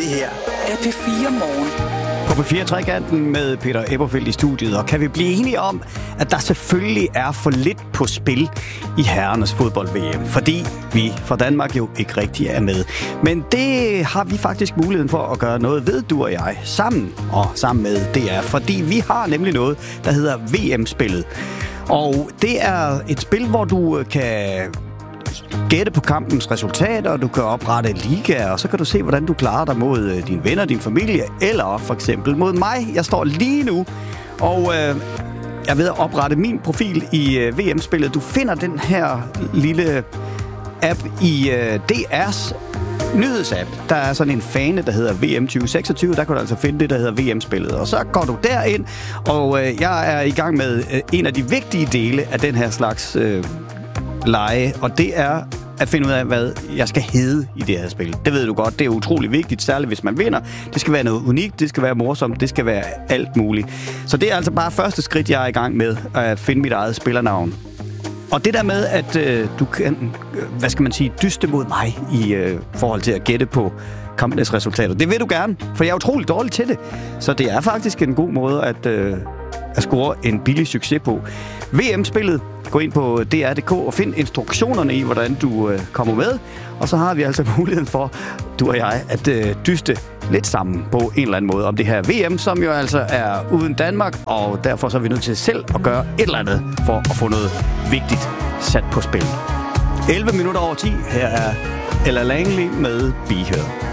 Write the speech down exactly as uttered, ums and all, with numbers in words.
her er P fire Morgen. På P fire Trekanten med Peter Eberfeldt i studiet, og kan vi blive enige om, at der selvfølgelig er for lidt på spil i herrenes fodbold-V M, fordi vi fra Danmark jo ikke rigtig er med. Men det har vi faktisk muligheden for at gøre noget ved, du og jeg, sammen og sammen med D R, fordi vi har nemlig noget, der hedder V M-spillet. Og det er et spil, hvor du kan gætte på kampens resultater, du kan oprette ligaer, og så kan du se, hvordan du klarer dig mod dine venner, din familie, eller for eksempel mod mig. Jeg står lige nu, og øh, jeg er ved at oprette min profil i øh, V M-spillet. Du finder den her lille app i øh, D R's nyhedsapp. Der er sådan en fane, der hedder V M tyve seksogtyve. Der kan du altså finde det, der hedder V M-spillet. Og så går du derind, og øh, jeg er i gang med øh, en af de vigtige dele af den her slags øh, lege, og det er at finde ud af, hvad jeg skal hedde i det her spil. Det ved du godt, det er utrolig vigtigt, særligt hvis man vinder. Det skal være noget unikt, det skal være morsomt, det skal være alt muligt. Så det er altså bare første skridt, jeg er i gang med, at finde mit eget spillernavn. Og det der med, at øh, du kan, hvad skal man sige, dyste mod mig i øh, forhold til at gætte på kampenes resultater. Det vil du gerne, for jeg er utrolig dårlig til det. Så det er faktisk en god måde at, øh, at score en billig succes på. V M-spillet, gå ind på D R punktum d k og find instruktionerne i, hvordan du øh, kommer med. Og så har vi altså muligheden for, du og jeg, at øh, dyste lidt sammen på en eller anden måde om det her V M, som jo altså er uden Danmark, og derfor så er vi nødt til selv at gøre et eller andet for at få noget vigtigt sat på spil. elleve minutter over ti. Her er Ella Langley med Be Here.